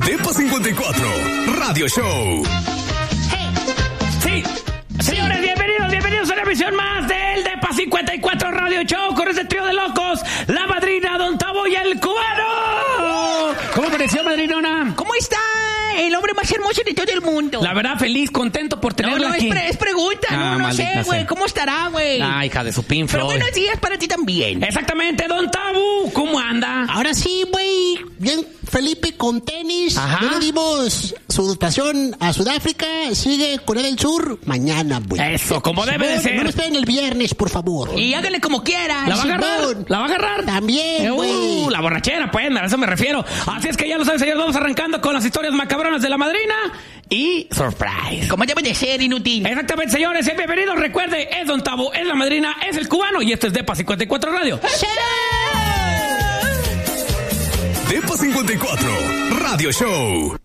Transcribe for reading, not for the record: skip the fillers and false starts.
Depa 54 Radio Show. Sí, señores, bienvenidos a una emisión más del Depa 54 Radio Show con este trío de locos, la madrina, Don Tabo y el cubano. ¿Cómo pareció, madrinona? ¿Cómo está el hombre más hermoso de todo el mundo? La verdad, feliz, contento por tenerla aquí. Es pregunta, no sé, güey. ¿Cómo estará, güey? Ah, hija de su pinflo. Pero buenos días para ti también. Exactamente, Don Tabu, ¿cómo anda? Ahora sí, güey, bien Felipe con tenis. Ajá. Ya le dimos su dotación a Sudáfrica, sigue Corea del Sur mañana, güey. Eso, como debe de ser. No lo esperen el viernes, por favor. Y hágale como quiera. ¿La va a agarrar? Simón. ¿La va a agarrar? También, güey. La borrachera, pues, a eso me refiero. Así es que ya lo saben, señores, vamos arrancando con las historias macabronas de la madrina y surprise. Como debe de ser, inútil. Exactamente, señores, bienvenidos. Recuerde, es Don Tabo, es la madrina, es el cubano y esto es Depa 54 Radio. Depa 54 Radio Show.